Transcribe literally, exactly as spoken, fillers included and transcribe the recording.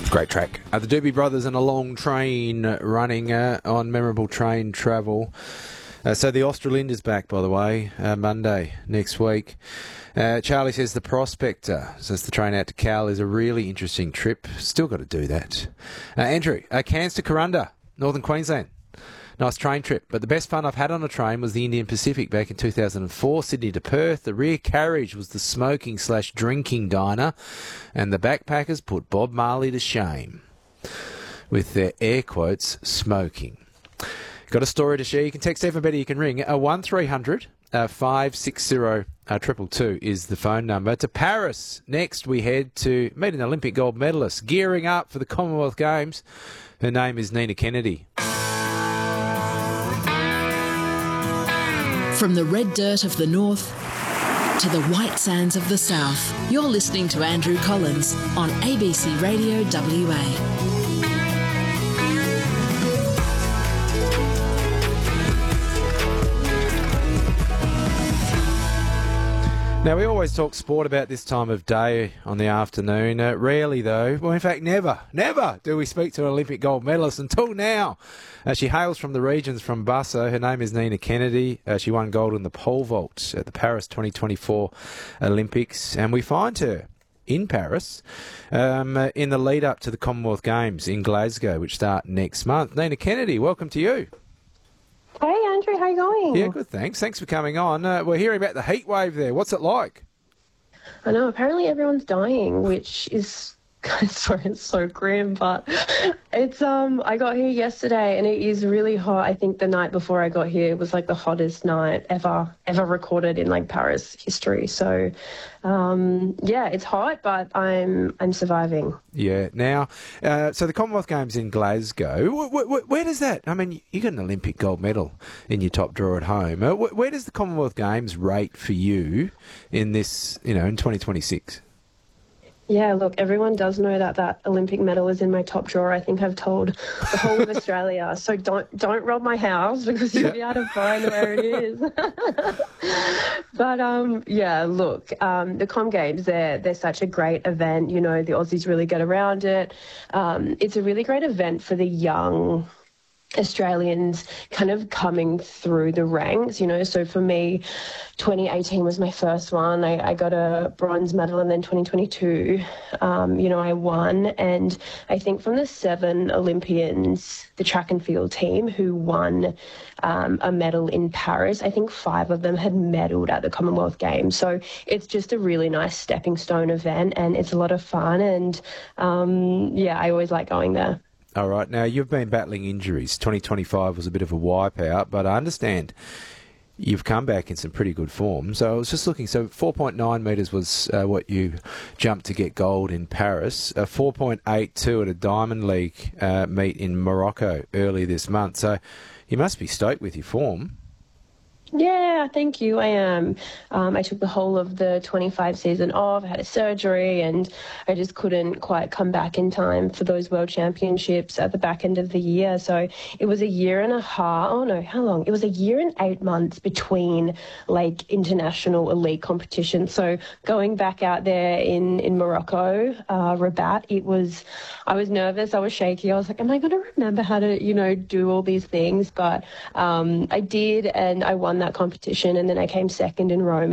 Great track. Uh, the Doobie Brothers and a long train running uh, on memorable train travel. Uh, so the Australinda's is back, by the way, uh, Monday next week. Uh, Charlie says the Prospector, says the train out to Cal is a really interesting trip. Still got to do that. Uh, Andrew, uh, Cairns to Corunda, Northern Queensland. Nice train trip, but the best fun I've had on a train was the Indian Pacific back in two thousand four, Sydney to Perth. The rear carriage was the smoking slash drinking diner, and the backpackers put Bob Marley to shame with their air quotes smoking. Got a story to share? You can text everybody. You can ring uh, one three hundred five six zero two two two is the phone number. To Paris next, we head to meet an Olympic gold medalist gearing up for the Commonwealth Games. Her name is Nina Kennedy. From the red dirt of the north to the white sands of the south, you're listening to Andrew Collins on A B C Radio W A. Now, we always talk sport about this time of day on the afternoon. Uh, rarely, though, well, in fact, never, never do we speak to an Olympic gold medalist until now. Uh, she hails from the regions from Bussa. Her name is Nina Kennedy. Uh, she won gold in the pole vault at the Paris twenty twenty-four Olympics, and we find her in Paris um, uh, in the lead-up to the Commonwealth Games in Glasgow, which start next month. Nina Kennedy, welcome to you. Hey, Andrew, how you going? Yeah, good, thanks. Thanks for coming on. Uh, we're hearing about the heat wave there. What's it like? I know, apparently everyone's dying, which is sorry, it's so grim, but it's um I got here yesterday and it is really hot. I think the night before I got here it was like the hottest night ever ever recorded in like Paris history. So um yeah, it's hot, but I'm I'm surviving. Yeah. Now, uh, so the Commonwealth Games in Glasgow. Wh- wh- where does that? I mean, you got an Olympic gold medal in your top drawer at home. Uh, wh- where does the Commonwealth Games rate for you in this? You know, in twenty twenty-six. Yeah, look, everyone does know that that Olympic medal is in my top drawer. I think I've told the whole of Australia. So don't don't rob my house because you'll be able to find where it is. But um, yeah, look, um, the Com Games, they're they're such a great event. You know, the Aussies really get around it. Um, it's a really great event for the young Australians kind of coming through the ranks, you know. So for me, twenty eighteen was my first one. I, I got a bronze medal, and then twenty twenty-two, um, you know, I won. And I think from the seven Olympians, the track and field team who won um, a medal in Paris, I think five of them had medalled at the Commonwealth Games. So it's just a really nice stepping stone event, and it's a lot of fun. And um, yeah, I always like going there. All right. Now, you've been battling injuries. twenty twenty-five was a bit of a wipeout, but I understand you've come back in some pretty good form. So I was just looking. So four point nine metres was uh, what you jumped to get gold in Paris. Uh, four point eight two at a Diamond League uh, meet in Morocco early this month. So you must be stoked with your form. Yeah, thank you. I am. Um, I took the whole of the twenty-five season off. I had a surgery and I just couldn't quite come back in time for those World Championships at the back end of the year. So it was a year and a half. Oh, no, how long? It was a year and eight months between like international elite competition. So going back out there in, in Morocco, uh, Rabat, it was, I was nervous. I was shaky. I was like, am I going to remember how to, you know, do all these things? But um, I did, and I won that competition, and then I came second in Rome.